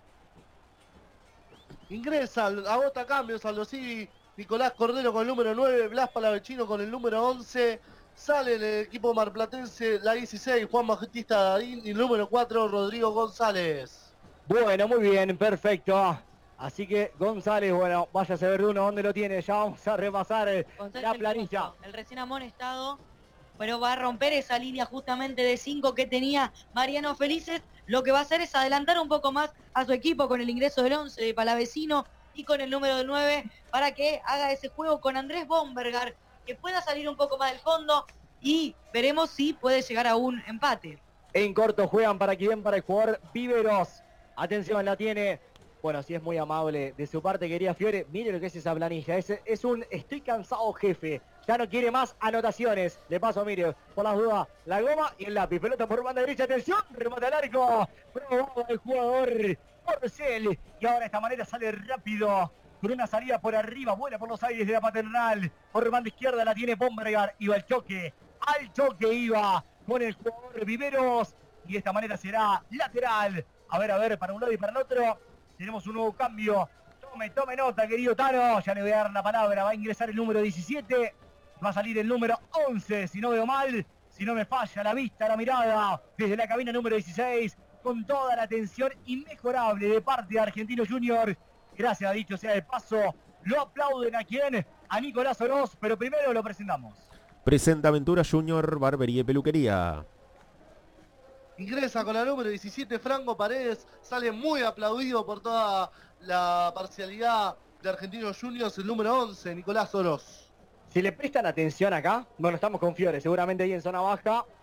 Ingresa, agota cambios, Aldo Civi, Nicolás Cordero con el número 9, Blas Palavecino con el número 11. Sale el equipo marplatense la 16, Juan Bautista Dadín, y el número 4, Rodrigo González. Bueno, muy bien, perfecto. Así que González, bueno, váyase a ver de uno dónde lo tiene. Ya vamos a repasar la planilla. El recién amonestado, pero va a romper esa línea justamente de 5 que tenía Mariano Felices. Lo que va a hacer es adelantar un poco más a su equipo con el ingreso del 11 de Palavecino y con el número 9 para que haga ese juego con Andrés Bombergar, que pueda salir un poco más del fondo y veremos si puede llegar a un empate. En corto juegan para quién, para el jugador Viveros. Atención, la tiene. Bueno, si es muy amable de su parte, quería Fiore. Mire lo que es esa planilla. Es un estoy cansado, jefe. Ya no quiere más anotaciones. Le paso, mire, por las dudas, la goma y el lápiz. Pelota por banda derecha. Atención, remata al arco. Probado el jugador Porcel. Y ahora de esta manera sale rápido. Con una salida por arriba. Vuela por los aires de la Paternal. Por banda izquierda la tiene Bombergar. Iba al choque. Al choque iba con el jugador Viveros. Y de esta manera será lateral. A ver, para un lado y para el otro. Tenemos un nuevo cambio. Tome nota, querido Tano. Ya le voy a dar la palabra. Va a ingresar el número 17. Va a salir el número 11. Si no veo mal, si no me falla la vista, la mirada. Desde la cabina número 16. Con toda la atención inmejorable de parte de Argentinos Juniors. Gracias, dicho sea de paso. Lo aplauden a quién. A Nicolás Oroz. Pero primero lo presentamos. Presenta Aventura Junior, Barbería y Peluquería. Ingresa con la número 17, Franco Paredes, sale muy aplaudido por toda la parcialidad de Argentinos Juniors, el número 11, Nicolás Oroz. Si le prestan atención acá, bueno, estamos con Fiore, seguramente ahí en zona baja,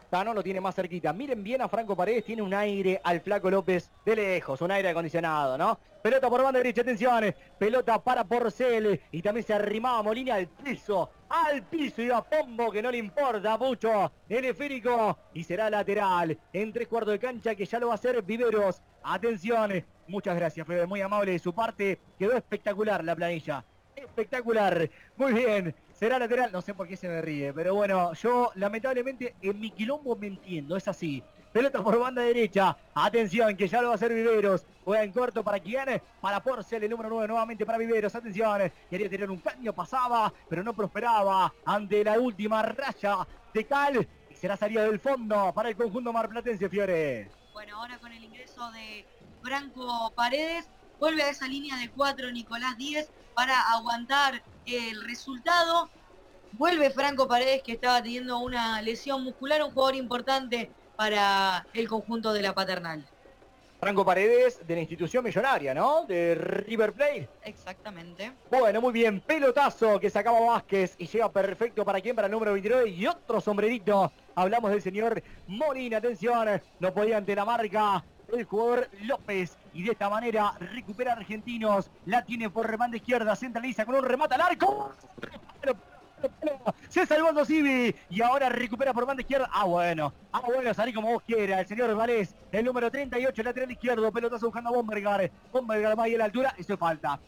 Tano lo tiene más cerquita. Miren bien a Franco Paredes, tiene un aire al Flaco López de lejos, un aire acondicionado, ¿no? Pelota por banda derecha, atención, pelota para Porcel, y también se arrimaba Molina al piso, y a Pombo, que no le importa mucho, el esférico, y será lateral, en 3/4 de cancha, que ya lo va a hacer Viveros. Atención, muchas gracias, Fede, muy amable de su parte, quedó espectacular la planilla, espectacular, muy bien. Será lateral, no sé por qué se me ríe, pero bueno, yo lamentablemente en mi quilombo me entiendo, es así. Pelota por banda derecha, atención que ya lo va a hacer Viveros, juega en corto para quién, para Porcel, el número 9 nuevamente para Viveros, atención, quería tener un caño, pasaba, pero no prosperaba ante la última raya de Cal, y será salida del fondo para el conjunto marplatense, Fiore. Bueno, ahora con el ingreso de Franco Paredes, vuelve a esa línea de 4 Nicolás Díez para aguantar el resultado. Vuelve Franco Paredes, que estaba teniendo una lesión muscular, un jugador importante para el conjunto de la Paternal. Franco Paredes de la institución millonaria, ¿no? De River Plate. Exactamente. Bueno, muy bien, pelotazo que sacaba Vázquez y llega perfecto para quién, para el número 29 y otro sombrerito. Hablamos del señor Molina, atención, no podía ante la marca el jugador López, y de esta manera recupera Argentinos, la tiene por remate izquierda, centraliza con un remate al arco, se salvó Aldo Civi, y ahora recupera por banda izquierda, bueno, salí como vos quieras, el señor Valés, el número 38, lateral izquierdo, pelotazo buscando a Bombergar va ahí a la altura, eso es falta,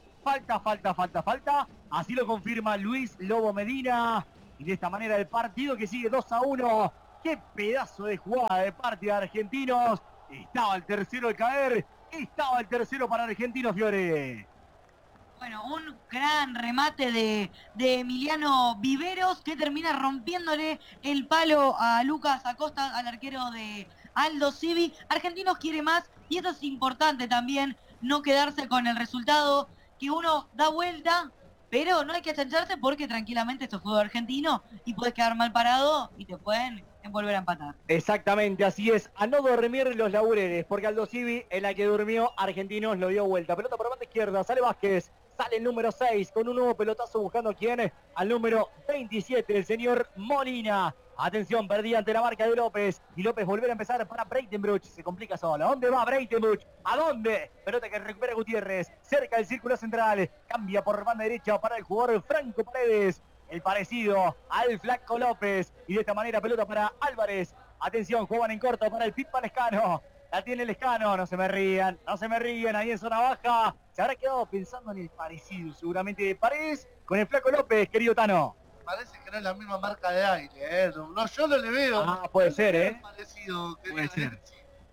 así lo confirma Luis Lobo Medina, y de esta manera el partido que sigue 2-1, qué pedazo de jugada de parte de Argentinos. Estaba el tercero al caer, estaba el tercero para Argentinos, Fiore. Bueno, un gran remate de Emiliano Viveros, que termina rompiéndole el palo a Lucas Acosta, al arquero de Aldo Civi. Argentinos quiere más, y eso es importante también, no quedarse con el resultado, que uno da vuelta, pero no hay que achancharse, porque tranquilamente esto es fútbol argentino y puedes quedar mal parado y te pueden volver a empatar. Exactamente, así es, a no dormir los laureles, porque Aldo Civi, en la que durmió, Argentinos lo dio vuelta. Pelota por banda izquierda, sale Vázquez, sale el número 6 con un nuevo pelotazo buscando quién, al número 27, el señor Molina. Atención, perdía ante la marca de López, y López volver a empezar para Breitenbruch, se complica solo. ¿A dónde va Breitenbruch? ¿A dónde? Pelota que recupera Gutiérrez, cerca del círculo central, cambia por banda derecha para el jugador Franco Paredes, el parecido al Flaco López, y de esta manera pelota para Álvarez. Atención, juegan en corto para el Pipa Lescano, la tiene Lescano, no se me rían, ahí en zona baja. Se habrá quedado pensando en el parecido seguramente de Paredes con el Flaco López, querido Tano. Parece que no es la misma marca de aire, no, yo no le veo. Puede ser, parecido, puede ser.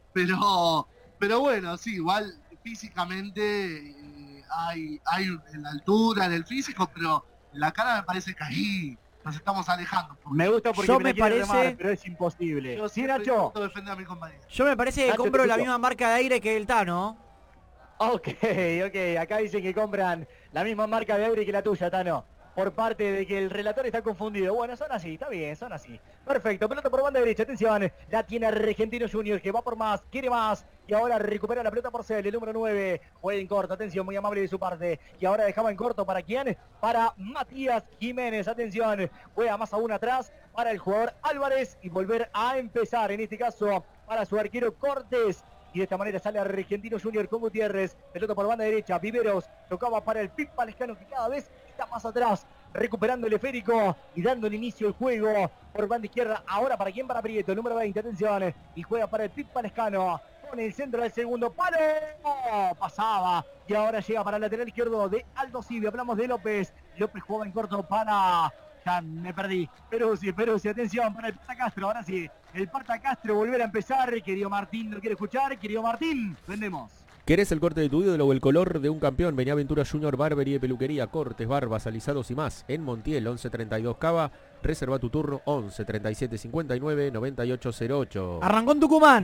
Pero bueno, sí, igual físicamente hay en la altura, en el físico, pero la cara me parece que ahí nos estamos alejando. Me gusta porque me parece remar, pero es imposible. Yo ¿Sí, Nacho? defender a mi compañero. Yo me parece que Nacho, compro te la escucho. misma marca de aire que el Tano. Ok, acá dicen que compran la misma marca de aire que la tuya, Tano. Por parte de que el relator está confundido. Bueno, son así, está bien, son así. Perfecto, pelota por banda derecha, atención. La tiene Argentinos Juniors, que va por más, quiere más. Y ahora recupera la pelota Porcel, el número 9. Juega en corto, atención, muy amable de su parte. Y ahora dejaba en corto, ¿para quién? Para Matías Jiménez, atención. Juega más aún atrás para el jugador Álvarez. Y volver a empezar, en este caso, para su arquero Cortés. Y de esta manera sale Argentinos Junior con Gutiérrez. Pelota por banda derecha, Viveros tocaba para el Pipa Lescano, que cada vez está más atrás, recuperando el esférico y dando el inicio al juego por banda izquierda. Ahora para quién, para Prieto, el número 20, atención, y juega para el Pipa Lescano, con el centro del segundo palo, pasaba, y ahora llega para el lateral izquierdo de Aldo Civi. Hablamos de López juega en corto para... Ya me perdí, pero sí, atención para el Parta Castro, ahora sí, el Parta Castro volver a empezar. Querido Martín, ¿lo quiere escuchar? Querido Martín, vendemos. ¿Querés el corte de tu ídolo o el color de un campeón? Vení a Aventura Junior Barbería y Peluquería, cortes, barbas, alisados y más. En Montiel, 1132 Cava. Reserva tu turno, 11 37 59 9808. Arrancó en Tucumán.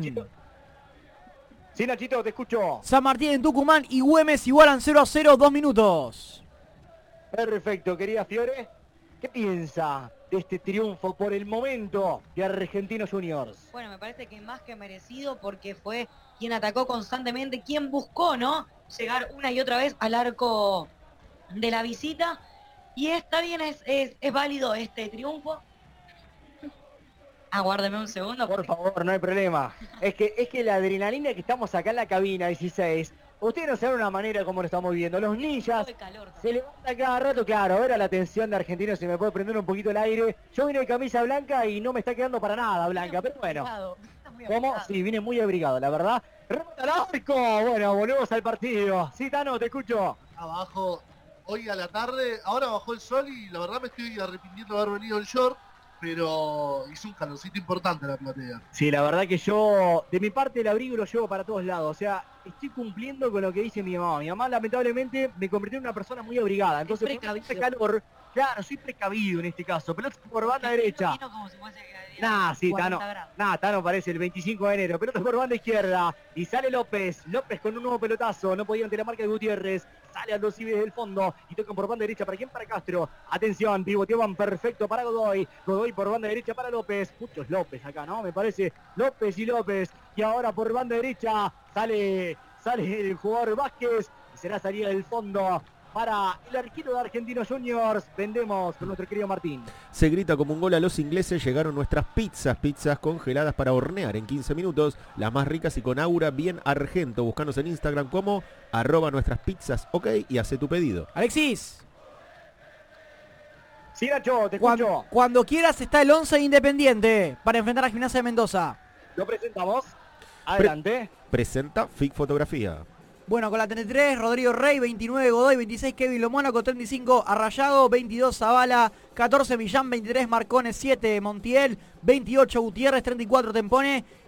Sí, Nachito, te escucho. San Martín en Tucumán y Güemes igualan 0-0, 2 minutos. Perfecto, querida Fiore. ¿Qué piensa de este triunfo por el momento de Argentinos Juniors? Bueno, me parece que más que merecido, porque fue quien atacó constantemente, quien buscó, ¿no?, llegar una y otra vez al arco de la visita. Y está bien, es válido este triunfo. Aguárdeme un segundo. Por favor, no hay problema. Es que la adrenalina que estamos acá en la cabina 16, ustedes no saben una manera como lo estamos viendo. Los ninjas se levantan cada rato, claro, ahora la tensión de Argentinos se me puede prender un poquito el aire. Yo vine de camisa blanca y no me está quedando para nada blanca, pero bueno. ¿Cómo? Sí, vine muy abrigado, la verdad. ¡Remata al arco! Bueno, volvemos al partido. Sí, Tano, te escucho. Abajo, hoy a la tarde, ahora bajó el sol y la verdad me estoy arrepintiendo de haber venido en short, pero hizo un calorcito importante la platea. Sí, la verdad que yo, de mi parte, el abrigo lo llevo para todos lados. O sea, estoy cumpliendo con lo que dice mi mamá. Mi mamá, lamentablemente, me convirtió en una persona muy abrigada. Entonces, por este calor, claro, soy precavido en este caso. Pelota por banda derecha. Tano parece el 25 de enero. Pelota por banda izquierda. Y sale López. López con un nuevo pelotazo. No podía ante la marca de Gutiérrez. Sale Aldo Civi desde el fondo. Y tocan por banda derecha. ¿Para quién? Para Castro. Atención, pivoteaban perfecto para Godoy. Godoy por banda derecha para López. Muchos López acá, ¿no? Me parece López y López. Y ahora por banda derecha sale el jugador Vázquez. Y será salida del fondo para el arquero de Argentinos Juniors. Vendemos con nuestro querido Martín. Se grita como un gol a los ingleses. Llegaron nuestras pizzas congeladas para hornear en 15 minutos. Las más ricas y con aura bien argento. Búscanos en Instagram como @nuestraspizzas, ok, y hace tu pedido. Alexis. Sí, Nacho, te escucho. Cuando quieras está el 11 Independiente para enfrentar a Gimnasia de Mendoza. Lo presentamos. Adelante. Presenta FIC Fotografía. Bueno, con la 33, Rodrigo Rey, 29 Godoy, 26 Kevin Lomónaco, 35 Arrayado, 22 Zavala, 14 Millán, 23 Marcones, 7 Montiel, 28 Gutiérrez, 34 Tempone